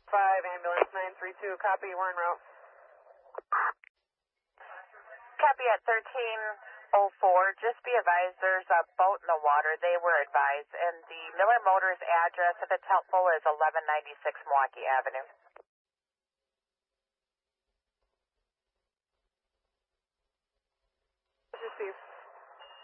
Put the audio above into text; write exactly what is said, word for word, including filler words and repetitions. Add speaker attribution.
Speaker 1: five, ambulance nine three two, copy, we're en route.
Speaker 2: Copy at thirteen oh four. Just be advised there's a boat in the water. They were advised. And the Miller Motors address, if it's helpful, is eleven ninety-six Milwaukee Avenue.
Speaker 1: This is Steve.